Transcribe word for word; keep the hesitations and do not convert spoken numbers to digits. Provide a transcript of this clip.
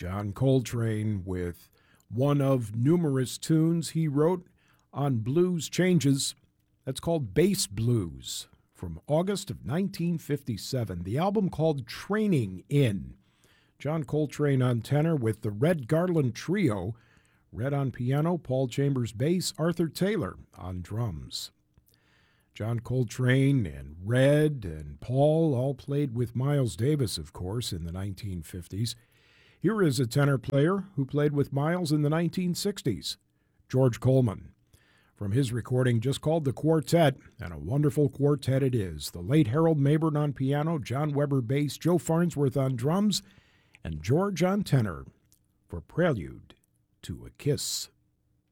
John Coltrane with one of numerous tunes he wrote on Blues Changes. That's called Bass Blues from August of nineteen fifty-seven. The album called Training In. John Coltrane on tenor with the Red Garland Trio. Red on piano, Paul Chambers bass, Arthur Taylor on drums. John Coltrane and Red and Paul all played with Miles Davis, of course, in the nineteen fifties. Here is a tenor player who played with Miles in the nineteen sixties, George Coleman. From his recording just called The Quartet, and a wonderful quartet it is. The late Harold Mabern on piano, John Weber bass, Joe Farnsworth on drums, and George on tenor for Prelude to a Kiss.